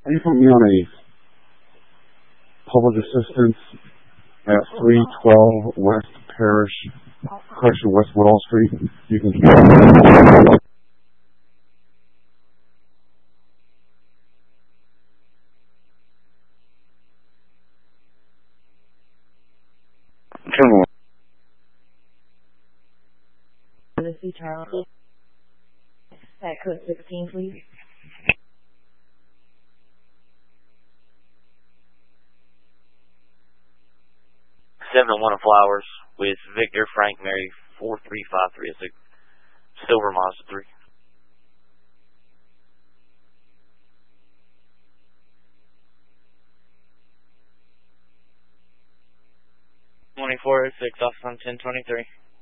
Can you put me on a public assistance at 312 West Parish, West Woodall Street? You can keep This is Charlie. At code 16, please. 701 Flowers with Victor Frank Mary 4353. It's a silver Mazda 3. '2406 off on 1023.